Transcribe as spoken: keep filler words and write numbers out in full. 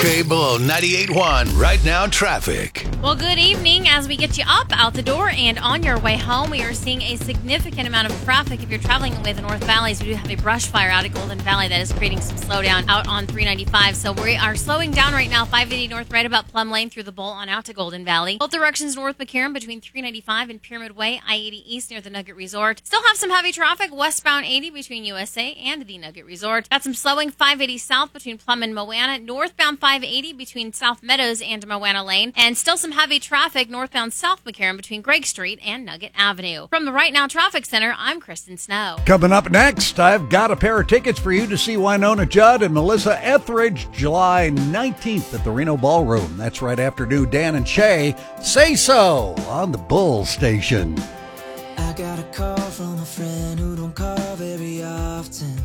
Cable ninety-eight point one, right now traffic. Well, good evening. As we get you up, out the door, and on your way home, we are seeing a significant amount of traffic. If you're traveling away the North Valleys, we do have a brush fire out at Golden Valley that is creating some slowdown out on three ninety-five. So we are slowing down right now, five eighty north, right about Plum Lane through the Bowl on out to Golden Valley. Both directions north McCarran between three ninety-five and Pyramid Way, I eighty east near the Nugget Resort. Still have some heavy traffic westbound eighty between U S A and the Nugget Resort. Got some slowing five eighty south between Plum and Moana, northbound five eighty between South Meadows and Moana Lane, and still some heavy traffic northbound South McCarran between Gregg Street and Nugget Avenue. From the Right Now Traffic Center, I'm Kristen Snow. Coming up next, I've got a pair of tickets for you to see Wynonna Judd and Melissa Etheridge July nineteenth at the Reno Ballroom. That's right after new Dan and Shay Say So on the Bull Station. I got a call from a friend who don't call very often.